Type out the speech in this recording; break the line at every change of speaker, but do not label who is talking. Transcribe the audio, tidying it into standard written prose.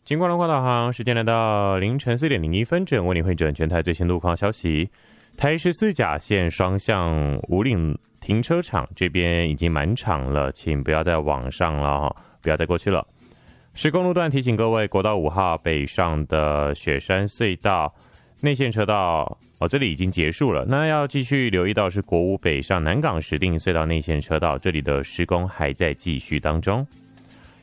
金光龙广导航，时间来到凌晨4:01，整为你汇整全台最新路况消息。台14甲线双向武岭停车场这边已经满场了，请不要再往上了，不要再过去了。施工路段提醒各位，国道5号北上的雪山隧道内线车道这里已经结束了，那要继续留意到是国5北上南港石碇隧道内线车道，这里的施工还在继续当中。